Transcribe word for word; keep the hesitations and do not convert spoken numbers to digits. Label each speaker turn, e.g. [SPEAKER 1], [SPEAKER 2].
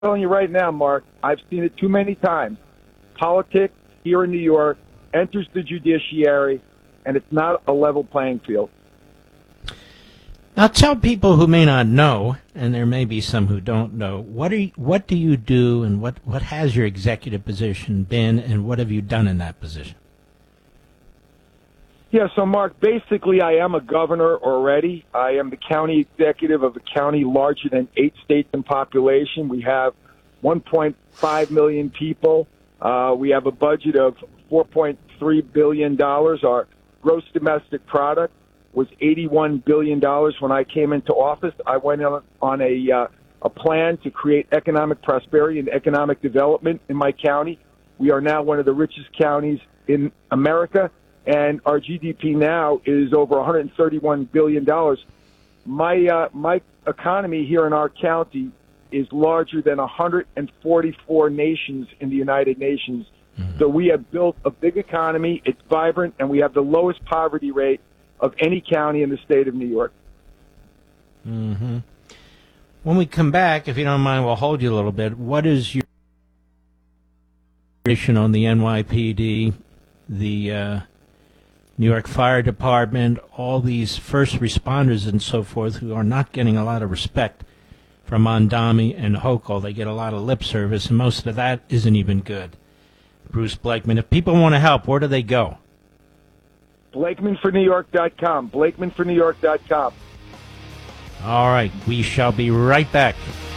[SPEAKER 1] telling you right now, Mark, I've seen it too many times. Politics here in New York enters the judiciary, and it's not a level playing field.
[SPEAKER 2] Now tell people who may not know, and there may be some who don't know, what are you, what do you do, and what, what has your executive position been, and what have you done in that position?
[SPEAKER 1] Yeah, so Mark, basically I am a governor already. I am the county executive of a county larger than eight states in population. We have one point five million people. Uh, we have a budget of four point three billion dollars. Our gross domestic product was eighty-one billion dollars when I came into office. I went on, on a, uh, a plan to create economic prosperity and economic development in my county. We are now one of the richest counties in America, and our G D P now is over one hundred thirty-one billion dollars. My, uh, my economy here in our county is larger than one hundred forty-four nations in the United Nations. Mm-hmm. So we have built a big economy. It's vibrant, and we have the lowest poverty rate of any county in the state of New York.
[SPEAKER 2] Mm-hmm. When we come back, if you don't mind, we'll hold you a little bit. What is your position on the N Y P D, the uh, New York Fire Department, all these first responders and so forth who are not getting a lot of respect from Mondami and Hochul? They get a lot of lip service, and most of that isn't even good. Bruce Blakeman, if people want to help, where do they go?
[SPEAKER 1] Blakeman for New York dot com. Blakeman for New York dot com.
[SPEAKER 2] All right, we shall be right back.